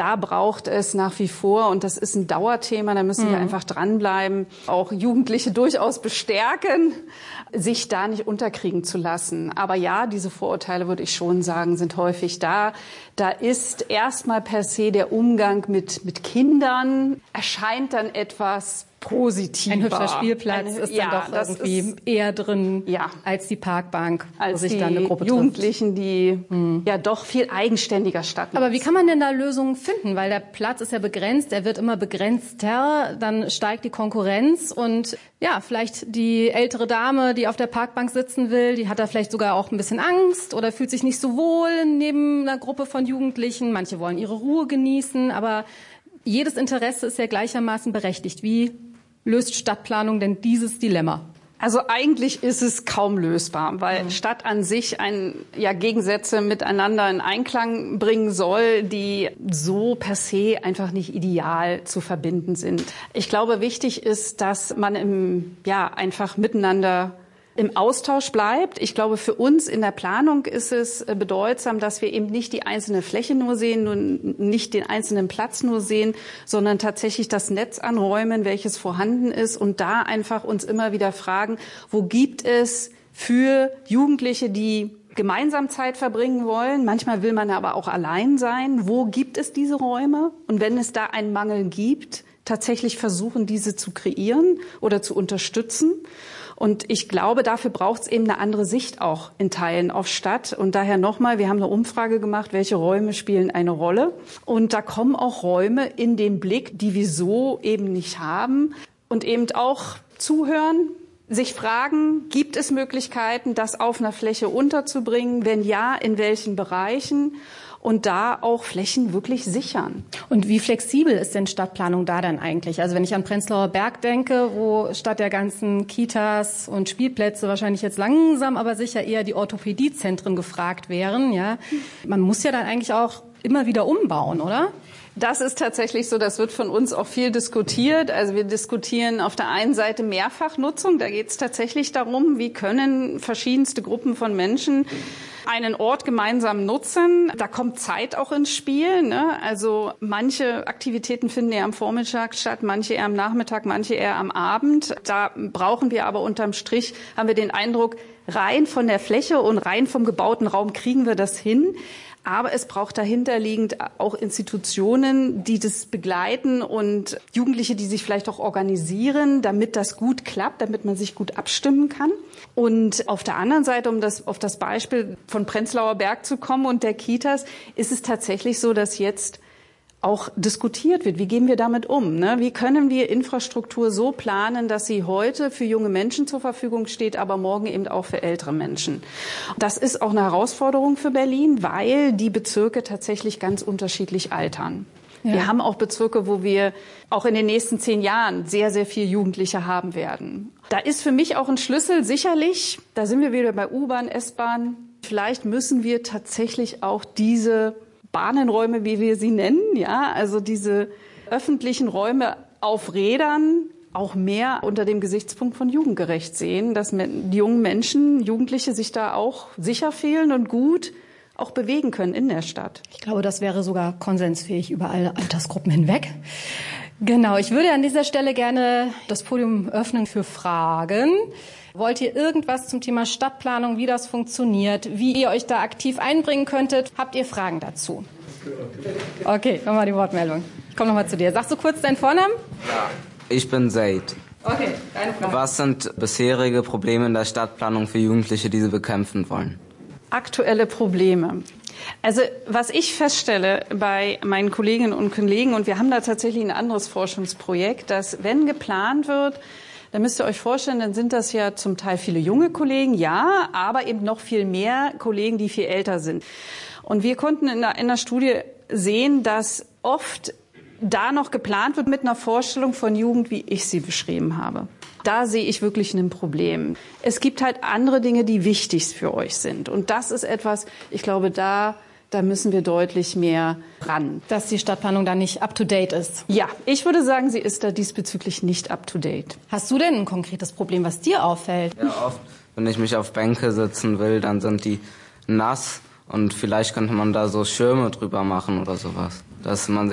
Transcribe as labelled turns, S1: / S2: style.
S1: da braucht es nach wie vor, und das ist ein Dauerthema, da müssen wir einfach dranbleiben, auch Jugendliche durchaus bestärken, sich da nicht unterkriegen zu lassen. Aber ja, diese Vorurteile, würde ich schon sagen, sind häufig da. Da ist erstmal per se der Umgang mit Kindern, erscheint dann etwas positiver.
S2: Ein hübscher Spielplatz ist dann doch irgendwie eher drin als die Parkbank,
S1: als
S2: wo sich
S1: die
S2: dann eine Gruppe
S1: Jugendlichen, die ja doch viel eigenständiger stattfinden.
S2: Aber wie kann man denn da Lösungen finden? Weil der Platz ist ja begrenzt, er wird immer begrenzter, dann steigt die Konkurrenz und ja, vielleicht die ältere Dame, die auf der Parkbank sitzen will, die hat da vielleicht sogar auch ein bisschen Angst oder fühlt sich nicht so wohl neben einer Gruppe von Jugendlichen. Manche wollen ihre Ruhe genießen, aber jedes Interesse ist ja gleichermaßen berechtigt. Wie löst Stadtplanung denn dieses Dilemma?
S1: Also eigentlich ist es kaum lösbar, weil Stadt an sich Gegensätze miteinander in Einklang bringen soll, die so per se einfach nicht ideal zu verbinden sind. Ich glaube, wichtig ist, dass man einfach miteinander im Austausch bleibt. Ich glaube, für uns in der Planung ist es bedeutsam, dass wir eben nicht die einzelne Fläche nur sehen, und nicht den einzelnen Platz nur sehen, sondern tatsächlich das Netz an Räumen, welches vorhanden ist, und da einfach uns immer wieder fragen, wo gibt es für Jugendliche, die gemeinsam Zeit verbringen wollen, manchmal will man aber auch allein sein, wo gibt es diese Räume? Und wenn es da einen Mangel gibt, tatsächlich versuchen, diese zu kreieren oder zu unterstützen. Und ich glaube, dafür braucht es eben eine andere Sicht auch in Teilen auf Stadt. Und daher nochmal, wir haben eine Umfrage gemacht, welche Räume spielen eine Rolle. Und da kommen auch Räume in den Blick, die wir so eben nicht haben. Und eben auch zuhören, sich fragen, gibt es Möglichkeiten, das auf einer Fläche unterzubringen? Wenn ja, in welchen Bereichen? Und da auch Flächen wirklich sichern.
S2: Und wie flexibel ist denn Stadtplanung da dann eigentlich? Also wenn ich an Prenzlauer Berg denke, wo statt der ganzen Kitas und Spielplätze wahrscheinlich jetzt langsam, aber sicher eher die Orthopädiezentren gefragt wären, ja. Man muss ja dann eigentlich auch immer wieder umbauen, oder?
S1: Das ist tatsächlich so, das wird von uns auch viel diskutiert. Also wir diskutieren auf der einen Seite Mehrfachnutzung. Da geht es tatsächlich darum, wie können verschiedenste Gruppen von Menschen einen Ort gemeinsam nutzen. Da kommt Zeit auch ins Spiel, ne? Also manche Aktivitäten finden eher am Vormittag statt, manche eher am Nachmittag, manche eher am Abend. Da brauchen wir aber unterm Strich, haben wir den Eindruck, rein von der Fläche und rein vom gebauten Raum kriegen wir das hin. Aber es braucht dahinterliegend auch Institutionen, die das begleiten, und Jugendliche, die sich vielleicht auch organisieren, damit das gut klappt, damit man sich gut abstimmen kann. Und auf der anderen Seite, um auf das Beispiel von Prenzlauer Berg zu kommen und der Kitas, ist es tatsächlich so, dass jetzt auch diskutiert wird. Wie gehen wir damit um? Ne? Wie können wir Infrastruktur so planen, dass sie heute für junge Menschen zur Verfügung steht, aber morgen eben auch für ältere Menschen? Das ist auch eine Herausforderung für Berlin, weil die Bezirke tatsächlich ganz unterschiedlich altern. Ja. Wir haben auch Bezirke, wo wir auch in den nächsten 10 Jahren sehr, sehr viele Jugendliche haben werden. Da ist für mich auch ein Schlüssel sicherlich, da sind wir wieder bei U-Bahn, S-Bahn, vielleicht müssen wir tatsächlich auch diese Bahnenräume, wie wir sie nennen, ja, also diese öffentlichen Räume auf Rädern auch mehr unter dem Gesichtspunkt von jugendgerecht sehen, dass die jungen Menschen, Jugendliche sich da auch sicher fühlen und gut auch bewegen können in der Stadt.
S2: Ich glaube, das wäre sogar konsensfähig über alle Altersgruppen hinweg. Genau, ich würde an dieser Stelle gerne das Podium öffnen für Fragen. Wollt ihr irgendwas zum Thema Stadtplanung, wie das funktioniert, wie ihr euch da aktiv einbringen könntet? Habt ihr Fragen dazu? Okay, nochmal die Wortmeldung. Ich komme nochmal zu dir. Sagst du kurz deinen Vornamen?
S3: Ja, ich bin Zaid.
S2: Okay, deine Frage.
S3: Was sind bisherige Probleme in der Stadtplanung für Jugendliche, die sie bekämpfen wollen?
S1: Aktuelle Probleme. Also was ich feststelle bei meinen Kolleginnen und Kollegen, und wir haben da tatsächlich ein anderes Forschungsprojekt, dass wenn geplant wird, dann müsst ihr euch vorstellen, dann sind das ja zum Teil viele junge Kollegen, ja, aber eben noch viel mehr Kollegen, die viel älter sind. Und wir konnten in der Studie sehen, dass oft da noch geplant wird mit einer Vorstellung von Jugend, wie ich sie beschrieben habe. Da sehe ich wirklich ein Problem. Es gibt halt andere Dinge, die wichtig für euch sind. Und das ist etwas, ich glaube, da müssen wir deutlich mehr ran.
S2: Dass die Stadtplanung da nicht up-to-date ist.
S1: Ja, ich würde sagen, sie ist da diesbezüglich nicht up-to-date.
S2: Hast du denn ein konkretes Problem, was dir auffällt?
S3: Ja, oft, wenn ich mich auf Bänke sitzen will, dann sind die nass und vielleicht könnte man da so Schirme drüber machen oder sowas, dass man